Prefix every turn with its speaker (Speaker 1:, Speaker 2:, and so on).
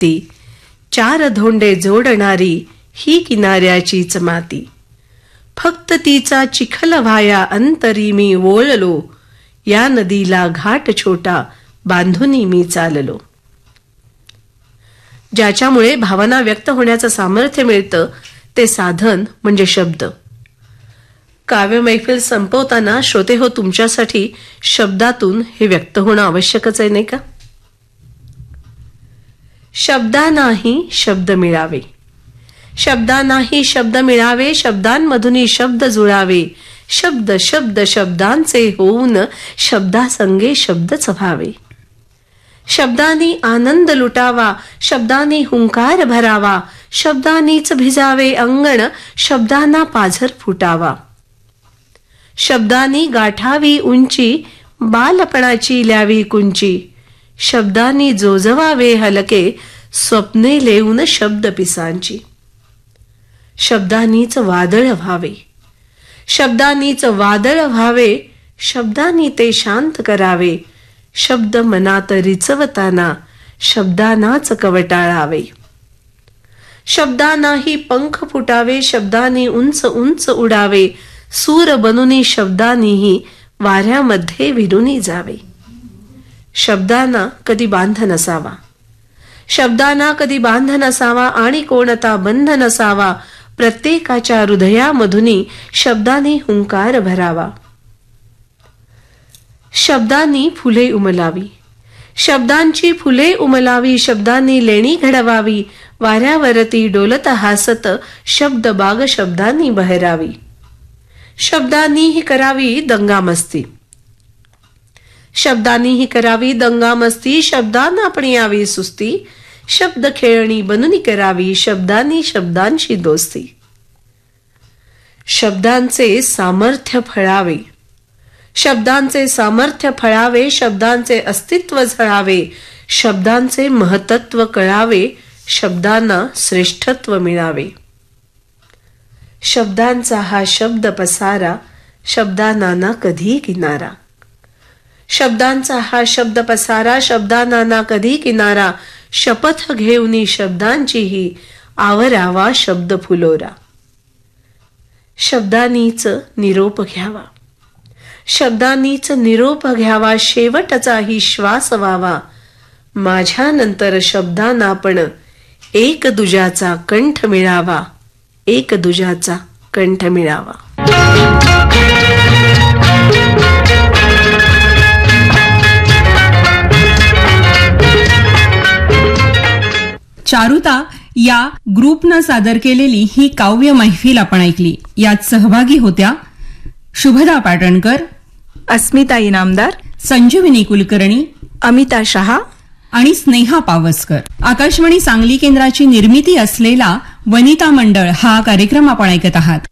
Speaker 1: ती, चार धोंडे जोडणारी ही किनाऱ्याचीच माती. फक्त तिचा चिखल व्हाया अंतरी मी वोळलो, या नदीला घाट छोटा बांधूनी मी चाललो. ज्याच्यामुळे भावना व्यक्त होण्याचं सामर्थ्य मिळतं ते साधन म्हणजे शब्द. काव्य मैफिल संपवताना श्रोते हो, तुमच्यासाठी शब्दातून हे व्यक्त होणं आवश्यकच आहे, नाही का? शब्दांनाही शब्द मिळावे, शब्दांनाही शब्द मिळावे, शब्दांमधून शब्द जुळावे, शब्द शब्द शब्दांचे होऊन शब्दासंगे शब्दच व्हावे. शब्दांनी आनंद लुटावा, शब्दांनी हुंकार भरावा, शब्दांनीच भिजावे अंगण, शब्दांना पाझर फुटावा. शब्दांनी गाठावी उंची, बालपणाची ल्यावी कुंची, शब्दांनी जोजवावे हलके, स्वप्ने लेऊन शब्द पिसांची. शब्दांनीच वादळ व्हावे, शब्दांनीच वादळ व्हावे, शब्दांनी ते शांत करावे, शब्द मनात रिचवताना शब्दांनाच कवटाळावे. शब्दांनाही पंख फुटावे, शब्दांनी उंच उंच उडावे, सूर बनूनी शब्दांनीही वाऱ्यामध्ये विरुनी जावे. शब्दांना कधी बांध नसावा, शब्दांना कधी बांध नसावा आणि कोणता बंध नसावा. प्रत्येकाच्या हृदयामधूनी शब्दांनी हुंकार भरावा. शब्दांनी फुले उमलावी, शब्दांची फुले उमलावी, शब्दांनी लेणी घडवावी, वाऱ्यावरती डोलत हासत शब्द बाग शब्दांनी बहरावी. शब्दांनीही करावी दंगामस्ती, शब्दांनीही करावी दंगामस्ती, शब्दांना आपण यावी सुस्ती, शब्द खेळणी बनून करावी, शब्दांनी शब्दांशी दोस्ती. शब्दांचे सामर्थ्य फळावे, शब्दांचे सामर्थ्य फळावे, शब्दांचे अस्तित्व झळावे, शब्दांचे महत्त्व कळावे, शब्दांना श्रेष्ठत्व मिळावे. शब्दांचा हा शब्द पसारा, शब्दांना ना कधी किनारा. शब्दांचा हा शब्द पसारा, शब्दांना ना कधी किनारा, शपथ घेऊनी शब्दांचीही आवरावा शब्द फुलोरा. शब्दांनीच निरोप घ्यावा, शब्दांनीच निरोप घ्यावा, शेवटचाही श्वास व्हावा. माझ्यानंतर शब्दांना पण एक दुजाचा कंठ मिळावा, एक दुजाचा कंठ मिळावा.
Speaker 2: चारुता या ग्रुपनं सादर केलेली ही काव्य मैफिल आपण ऐकली. यात सहभागी होत्या शुभदा पाटणकर,
Speaker 3: अस्मिता इनामदार,
Speaker 2: संजीवनी कुलकर्णी,
Speaker 3: अमिता शहा
Speaker 2: आणि स्नेहा पावसकर. आकाशवाणी सांगली केंद्राची निर्मिती असलेला वनिता मंडळ हा कार्यक्रम आपण ऐकत आहात.